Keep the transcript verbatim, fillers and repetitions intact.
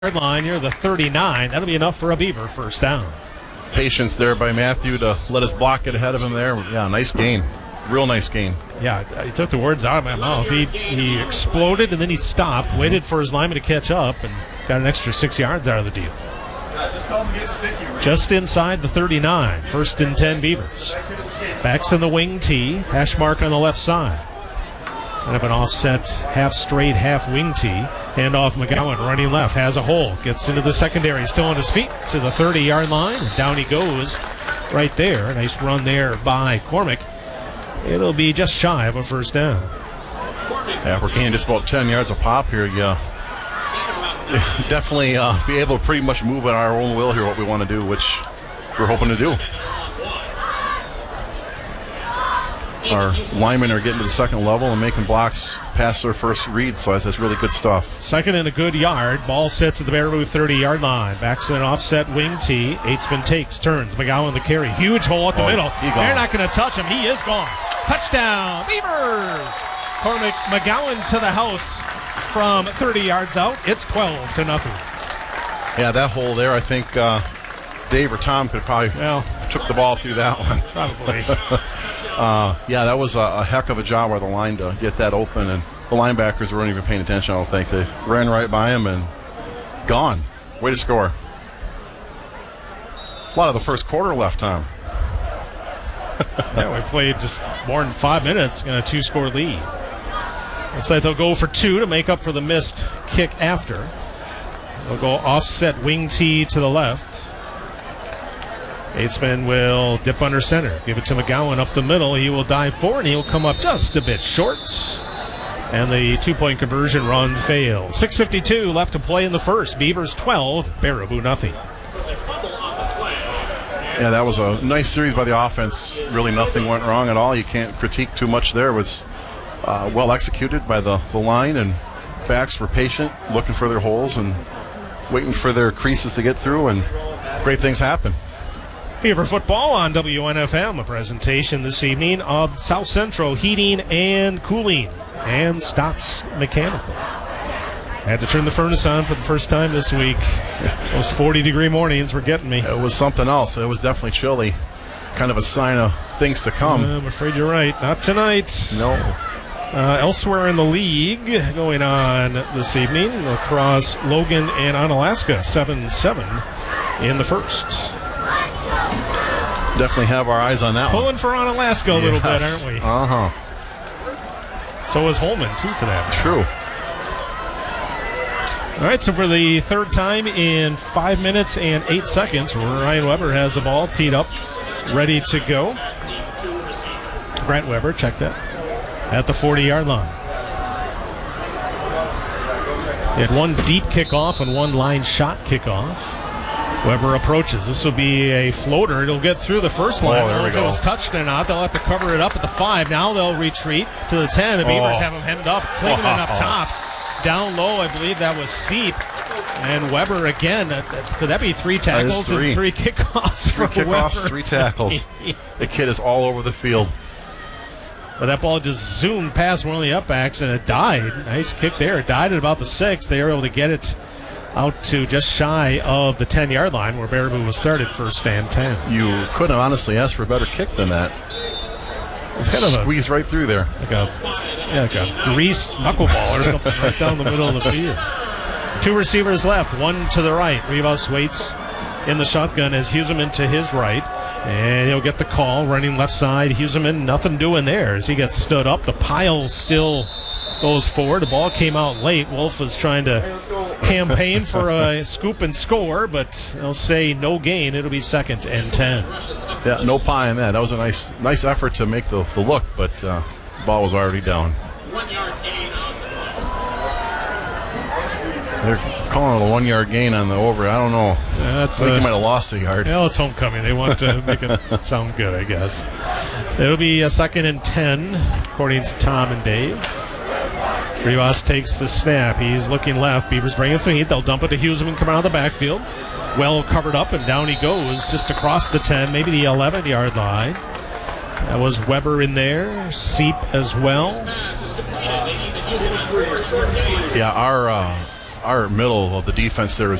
line near the thirty-nine. That'll be enough for a Beaver first down. Patience there by Matthew to let us block it ahead of him there. Yeah, nice gain. Real nice gain. Yeah, he took the words out of my mouth. He he exploded and then he stopped, waited for his lineman to catch up, and got an extra six yards out of the deal. Just tell him to get sticky. Right? Just inside the thirty-nine. First and ten Beavers. Backs in the wing tee. Hash mark on the left side. Kind of an offset, half straight, half wing tee. Hand off McGowan, running left, has a hole. Gets into the secondary, still on his feet to the thirty-yard line. And down he goes right there. Nice run there by Cormick. It'll be just shy of a first down. Yeah, we're gaining just about ten yards a pop here. Yeah, definitely uh, be able to pretty much move at our own will here what we want to do, which we're hoping to do. Our linemen are getting to the second level and making blocks past their first read, so that's, that's really good stuff. Second and a good yard. Ball sits at the Baraboo thirty-yard line. Backs in an offset wing tee. Eightsman takes, turns. McGowan the carry. Huge hole at the oh, middle. They're not going to touch him. He is gone. Touchdown, Beavers! Cormac McGowan to the house from thirty yards out. It's twelve to nothing. Yeah, that hole there, I think uh, Dave or Tom could probably well took the ball through that one. Probably. uh, yeah, that was a, a heck of a job by the line to get that open, and the linebackers weren't even paying attention, I don't think. They ran right by him and gone. Way to score. A lot of the first quarter left, Tom. Yeah, we played just more than five minutes in a two-score lead. Looks like they'll go for two to make up for the missed kick after. They'll go offset wing tee to the left. Eightsman will dip under center. Give it to McGowan up the middle. He will dive forward, and he'll come up just a bit short. And the two-point conversion run fails. six fifty-two left to play in the first. Beavers twelve, Baraboo nothing. Yeah, that was a nice series by the offense. Really nothing went wrong at all. You can't critique too much there. It was uh, well executed by the, the line, and backs were patient, looking for their holes and waiting for their creases to get through, and great things happen. Beaver football on W N F M. A presentation this evening of South Central Heating and Cooling and Stotts Mechanical. Had to turn the furnace on for the first time this week. Those forty degree mornings were getting me. It was something else. It was definitely chilly. Kind of a sign of things to come. I'm afraid you're right. Not tonight. No. Uh, elsewhere in the league going on this evening, across Logan and Onalaska, seven seven in the first. Definitely have our eyes on that Pulling one. for Onalaska a little yes. bit, aren't we? Uh-huh. So is Holman, too, for that. True. All right, so for the third time in five minutes and eight seconds, Ryan Weber has the ball teed up, ready to go. Grant Weber, check that, at the forty-yard line. He had one deep kickoff and one line shot kickoff. Weber approaches. This will be a floater. It'll get through the first line. Oh, there we if go. it was touched or not, they'll have to cover it up at the five. Now they'll retreat to the ten. The Beavers Oh. have them hemmed up. Klingeman Wow. up top. Down low, I believe that was Seep. And Weber again. That, that, could that be three tackles three. and three kickoffs Three for kickoffs, Weber? three tackles. The kid is all over the field. But that ball just zoomed past one of the upbacks, and it died. Nice kick there. It died at about the six. They were able to get it out to just shy of the ten-yard line where Baraboo was started first and ten. You couldn't have honestly asked for a better kick than that. It's kind of a squeezed right through there. Like a, yeah, like a greased knuckleball or something right down the middle of the field. Two receivers left, one to the right. Rivas waits in the shotgun as Huseman to his right. And he'll get the call, running left side. Huseman, nothing doing there as he gets stood up. The pile still goes forward. The ball came out late. Wolf was trying to campaign for a scoop and score, but they'll say no gain. It'll be second and ten. Yeah, no pie in that. That was a nice nice effort to make the, the look, but uh, the ball was already down. They're calling it a one-yard gain on the over. I don't know. That's I think uh, you might have lost a yard. Well, it's homecoming. They want to make it sound good, I guess. It'll be a second and ten, according to Tom and Dave. Rivas takes the snap. He's looking left. Beavers bring it some heat. They'll dump it to Huseman, come out of the backfield. Well covered up, and down he goes just across the ten, maybe the eleven-yard line. That was Weber in there. Seep as well. Yeah, our uh, our middle of the defense there is